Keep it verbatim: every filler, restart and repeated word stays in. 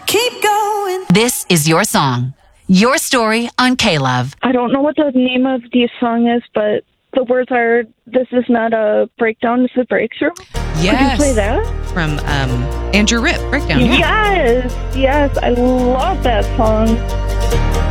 keep going. This is your song, your story on K-Love. I don't know what the name of the song is, but the words are, "This is not a breakdown, this is a breakthrough." Yes. Could you play that? From um, Andrew Ripp, Breakdown. Yeah. Yes, yes, I love that song.